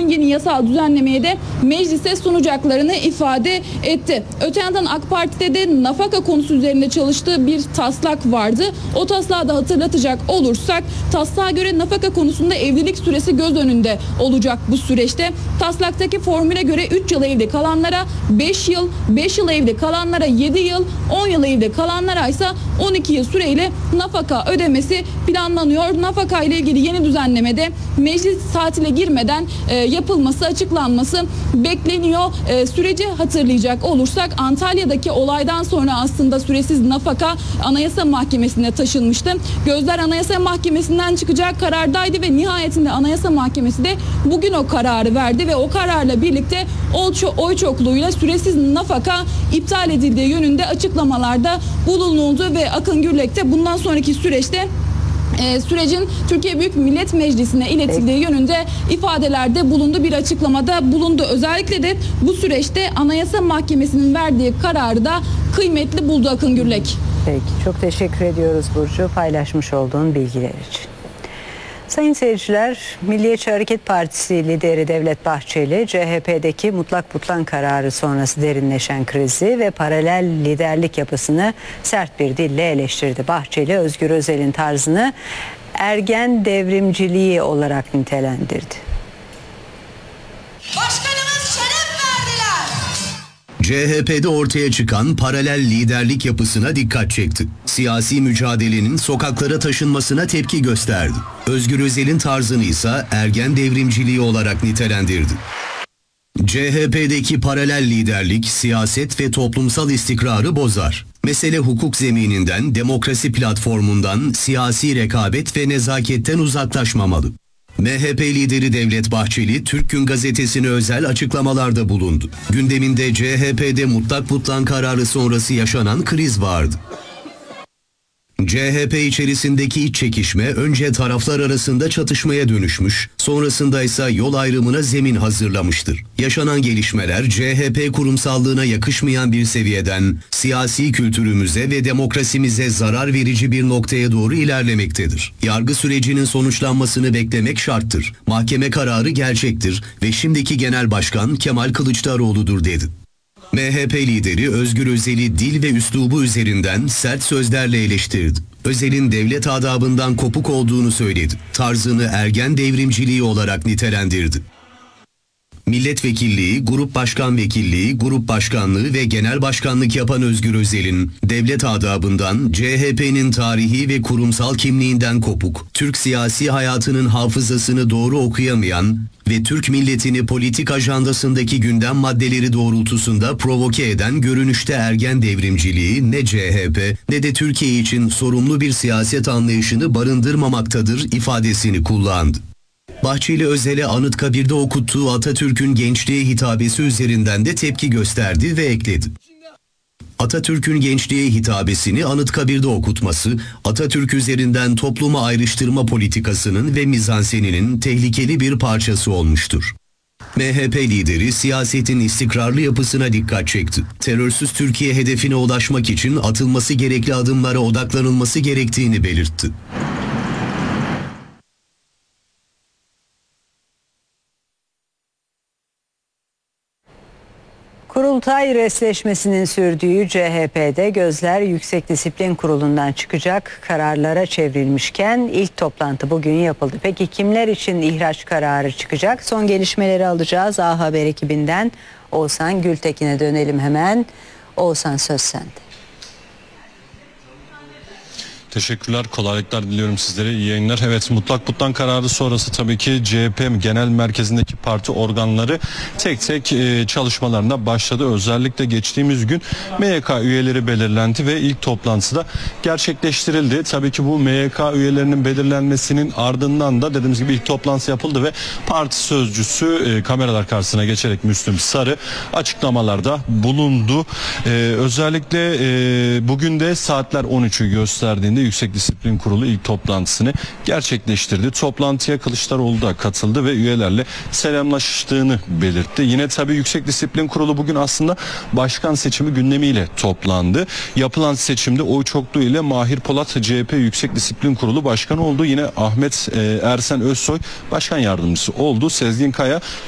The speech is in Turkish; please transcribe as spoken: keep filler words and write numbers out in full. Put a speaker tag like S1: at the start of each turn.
S1: yeni yasal düzenlemeye de meclise sunacaklarını ifade etti. Öte yandan AK Parti'de de nafaka konusu üzerinde çalıştığı bir taslak vardı. O taslağı da hatırlatacak olursak taslağa göre nafaka konusunda evlilik süresi göz önünde olacak bu süreçte. Taslaktaki formüle göre üç yıl evli kalanlara beş yıl, beş yıl evli kalanlara yedi yıl, on yıl evli kalanlara ise on iki yıl süreyle nafaka ödemesi planlanıyor. Nafaka ile ilgili yeni düzenlemede meclis tatile girmeden e, yapılması, açıklanması bekleniyor. E, süreci hatırlayacak olursak Antalya'daki olaydan sonra aslında süresiz nafaka Anayasa Mahkemesi'ne taşınmıştı. Gözler Anayasa Mahkemesi'nden çıkacak karardaydı ve nihayetinde Anayasa Mahkemesi de bugün o kararı verdi ve o kararla birlikte oy çokluğuyla süresiz nafaka iptal edildiği yönünde açıklamalarda bulunuldu ve Akın Gürlek de bundan sonraki süreçte e, sürecin Türkiye Büyük Millet Meclisi'ne iletildiği yönünde ifadelerde bulundu, bir açıklamada bulundu. Özellikle de bu süreçte Anayasa Mahkemesi'nin verdiği kararı da kıymetli buldu Akın Gürlek.
S2: Peki, çok teşekkür ediyoruz Burcu paylaşmış olduğun bilgiler için. Sayın seyirciler, Milliyetçi Hareket Partisi lideri Devlet Bahçeli, C H P'deki mutlak butlan kararı sonrası derinleşen krizi ve paralel liderlik yapısını sert bir dille eleştirdi. Bahçeli, Özgür Özel'in tarzını ergen devrimciliği olarak nitelendirdi.
S3: Başkanımız şeref verdiler.
S4: C H P'de ortaya çıkan paralel liderlik yapısına dikkat çekti. Siyasi mücadelenin sokaklara taşınmasına tepki gösterdi. Özgür Özel'in tarzını ise ergen devrimciliği olarak nitelendirdi. C H P'deki paralel liderlik siyaset ve toplumsal istikrarı bozar. Mesele hukuk zemininden, demokrasi platformundan, siyasi rekabet ve nezaketten uzaklaşmamalı. M H P lideri Devlet Bahçeli, Türk Gün Gazetesi'ne özel açıklamalarda bulundu. Gündeminde C H P'de mutlak butlan kararı sonrası yaşanan kriz vardı. C H P içerisindeki iç çekişme önce taraflar arasında çatışmaya dönüşmüş, sonrasında ise yol ayrımına zemin hazırlamıştır. Yaşanan gelişmeler C H P kurumsallığına yakışmayan bir seviyeden siyasi kültürümüze ve demokrasimize zarar verici bir noktaya doğru ilerlemektedir. Yargı sürecinin sonuçlanmasını beklemek şarttır. Mahkeme kararı gerçektir ve şimdiki Genel Başkan Kemal Kılıçdaroğlu'dur dedi. M H P lideri Özgür Özel'i dil ve üslubu üzerinden sert sözlerle eleştirdi. Özel'in devlet adabından kopuk olduğunu söyledi. Tarzını ergen devrimciliği olarak nitelendirdi. Milletvekilliği, grup başkan vekilliği, grup başkanlığı ve genel başkanlık yapan Özgür Özel'in devlet adabından, C H P'nin tarihi ve kurumsal kimliğinden kopuk, Türk siyasi hayatının hafızasını doğru okuyamayan ve Türk milletini politik ajandasındaki gündem maddeleri doğrultusunda provoke eden görünüşte ergen devrimciliği ne C H P ne de Türkiye için sorumlu bir siyaset anlayışını barındırmamaktadır ifadesini kullandı. Bahçeli Özel'e Anıtkabir'de okuttuğu Atatürk'ün gençliğe hitabesi üzerinden de tepki gösterdi ve ekledi. Atatürk'ün gençliğe hitabesini Anıtkabir'de okutması, Atatürk üzerinden topluma ayrıştırma politikasının ve mizanseninin tehlikeli bir parçası olmuştur. M H P lideri siyasetin istikrarlı yapısına dikkat çekti. Terörsüz Türkiye hedefine ulaşmak için atılması gerekli adımlara odaklanılması gerektiğini belirtti.
S2: Kurultay resleşmesinin sürdüğü C H P'de gözler Yüksek Disiplin Kurulu'ndan çıkacak kararlara çevrilmişken ilk toplantı bugün yapıldı. Peki kimler için ihraç kararı çıkacak? Son gelişmeleri alacağız. A Haber ekibinden Oğuzhan Gültekin'e dönelim hemen. Oğuzhan, söz sende.
S5: Teşekkürler, kolaylıklar diliyorum sizlere, iyi yayınlar. Evet, mutlak butlan kararı sonrası tabii ki C H P genel merkezindeki parti organları tek tek e, çalışmalarına başladı. Özellikle geçtiğimiz gün M Y K üyeleri belirlendi ve ilk toplantıda gerçekleştirildi. Tabii ki bu M Y K üyelerinin belirlenmesinin ardından da dediğimiz gibi ilk toplantı yapıldı ve parti sözcüsü e, kameralar karşısına geçerek Müslüm Sarı açıklamalarda bulundu. E, özellikle e, bugün de saatler on üçü gösterdiğinde Yüksek Disiplin Kurulu ilk toplantısını gerçekleştirdi. Toplantıya Kılıçdaroğlu da katıldı ve üyelerle selamlaştığını belirtti. Yine tabii Yüksek Disiplin Kurulu bugün aslında başkan seçimi gündemiyle toplandı. Yapılan seçimde oy çokluğu ile Mahir Polat C H P Yüksek Disiplin Kurulu Başkanı oldu. Yine Ahmet e, Ersen Özsoy Başkan Yardımcısı oldu. Sezgin Kaya